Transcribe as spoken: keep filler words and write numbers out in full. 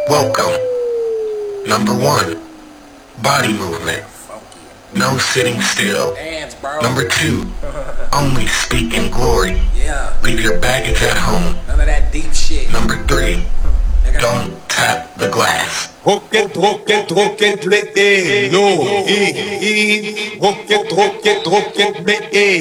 Welcome. Number one, body movement. No sitting still. Number two, only speak in glory. Leave your baggage at home. None of that deep shit. Number three, don't tap the glass. Rocket, rocket, rocket, l'été, no, i, i, rocket, rocket, rocket, l'été.